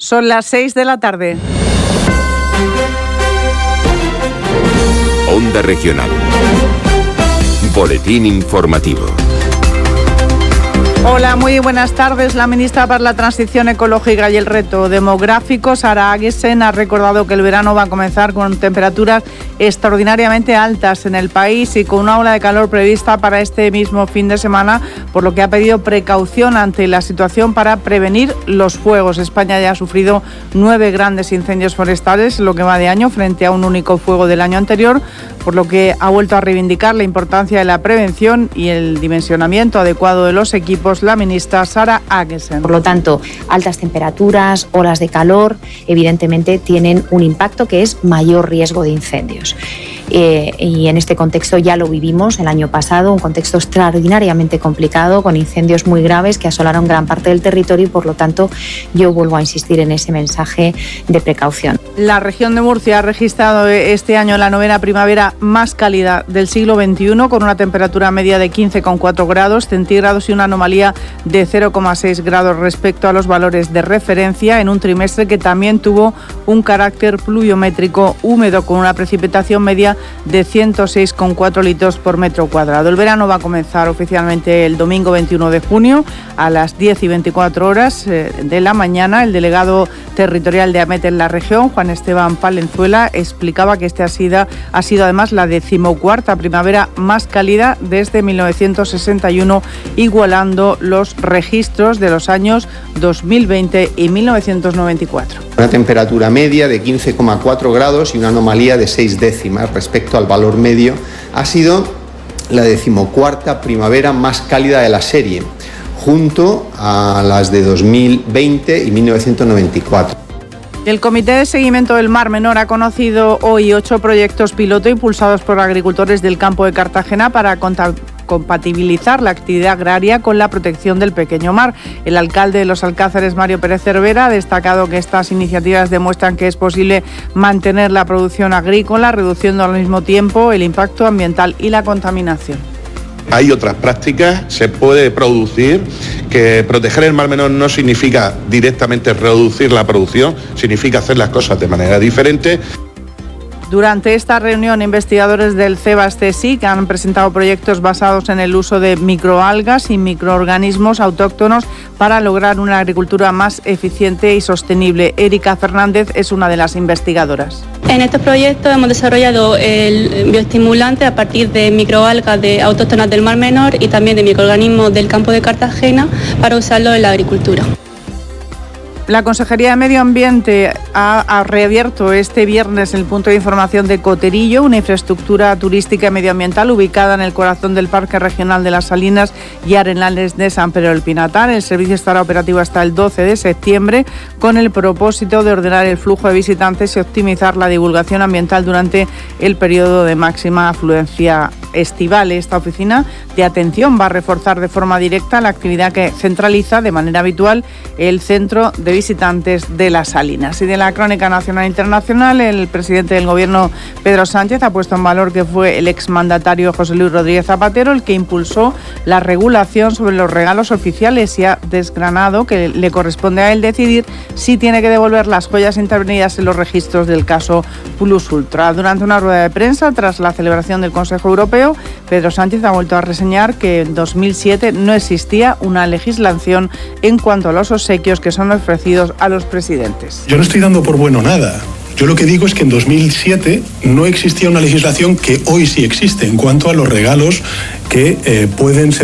Son las 6 de la tarde. Onda Regional. Boletín informativo. Hola, muy buenas tardes. La ministra para la Transición Ecológica y el Reto Demográfico, Sara Agesen, ha recordado que el verano va a comenzar con temperaturas extraordinariamente altas en el país y con una ola de calor prevista para este mismo fin de semana, por lo que ha pedido precaución ante la situación para prevenir los fuegos. España ya ha sufrido 9 grandes incendios forestales en lo que va de año, frente a un único fuego del año anterior, por lo que ha vuelto a reivindicar la importancia de la prevención y el dimensionamiento adecuado de los equipos la ministra Sara Agesen. Por lo tanto, altas temperaturas, olas de calor, evidentemente tienen un impacto que es mayor riesgo de incendios. Y en este contexto ya lo vivimos el año pasado, un contexto extraordinariamente complicado, con incendios muy graves que asolaron gran parte del territorio y, por lo tanto, yo vuelvo a insistir en ese mensaje de precaución. La región de Murcia ha registrado este año la 9ª primavera más cálida del siglo XXI, con una temperatura media de 15,4 grados centígrados y una anomalía de 0,6 grados respecto a los valores de referencia, en un trimestre que también tuvo un carácter pluviométrico húmedo, con una precipitación media de 106,4 litros por metro cuadrado. El verano va a comenzar oficialmente el domingo 21 de junio a las 10 y 24 horas de la mañana. El delegado territorial de AMET en la región, Juan Esteban Palenzuela, explicaba que ha sido además la 14ª primavera más cálida desde 1961, igualando los registros de los años 2020 y 1994. Una temperatura media de 15,4 grados y una anomalía de 6 décimas respecto al valor medio. Ha sido la 14ª primavera más cálida de la serie, junto a las de 2020 y 1994. El Comité de Seguimiento del Mar Menor ha conocido hoy 8 proyectos piloto impulsados por agricultores del campo de Cartagena para compatibilizar la actividad agraria con la protección del pequeño mar. El alcalde de Los Alcázares, Mario Pérez Cervera, ha destacado que estas iniciativas demuestran que es posible mantener la producción agrícola, reduciendo al mismo tiempo el impacto ambiental y la contaminación. Hay otras prácticas, se puede producir, que proteger el Mar Menor no significa directamente reducir la producción, significa hacer las cosas de manera diferente. Durante esta reunión, investigadores del CEBAS-CSIC han presentado proyectos basados en el uso de microalgas y microorganismos autóctonos para lograr una agricultura más eficiente y sostenible. Erika Fernández es una de las investigadoras. En estos proyectos hemos desarrollado el bioestimulante a partir de microalgas autóctonas del Mar Menor y también de microorganismos del campo de Cartagena para usarlo en la agricultura. La Consejería de Medio Ambiente ha reabierto este viernes el punto de información de Coterillo, una infraestructura turística y medioambiental ubicada en el corazón del Parque Regional de las Salinas y Arenales de San Pedro del Pinatar. El servicio estará operativo hasta el 12 de septiembre con el propósito de ordenar el flujo de visitantes y optimizar la divulgación ambiental durante el periodo de máxima afluencia estival. Esta oficina de atención va a reforzar de forma directa la actividad que centraliza de manera habitual el centro de visitantes de las Salinas. Y de la crónica nacional e internacional, el presidente del Gobierno, Pedro Sánchez, ha puesto en valor que fue el exmandatario José Luis Rodríguez Zapatero el que impulsó la regulación sobre los regalos oficiales y ha desgranado que le corresponde a él decidir si tiene que devolver las joyas intervenidas en los registros del caso Plus Ultra. Durante una rueda de prensa tras la celebración del Consejo Europeo, Pedro Sánchez ha vuelto a reseñar que en 2007 no existía una legislación en cuanto a los obsequios que son ofrecidos a los presidentes. Yo no estoy dando por bueno nada. Yo lo que digo es que en 2007 no existía una legislación que hoy sí existe en cuanto a los regalos que pueden ser